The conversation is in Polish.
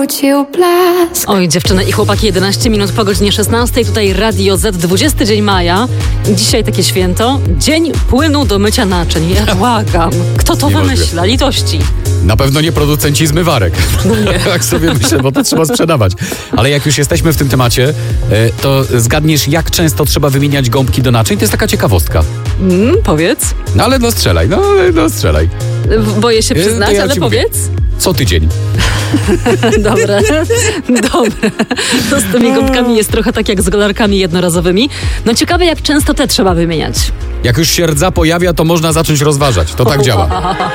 rzucił blask. Oj, dziewczyny i chłopaki, 11 minut po godzinie 16. Tutaj Radio Z, 20 dzień maja. Dzisiaj takie święto. Dzień płynu do mycia naczyń. Ja błagam. Kto to wymyśla? Litości. Na pewno nie producenci zmywarek. No nie. Tak sobie myślę, bo to trzeba sprzedawać. Ale jak już jesteśmy w tym temacie, to zgadniesz, jak często trzeba wymieniać gąbki do naczyń? To jest taka ciekawostka. Powiedz. No ale strzelaj. Boję się przyznać, to ja ale ci mówię. powiedz. Co tydzień. Dobre. To z tymi gąbkami jest trochę tak jak z golarkami jednorazowymi. No ciekawe, jak często te trzeba wymieniać. Jak już się rdza pojawia, to można zacząć rozważać. To tak działa.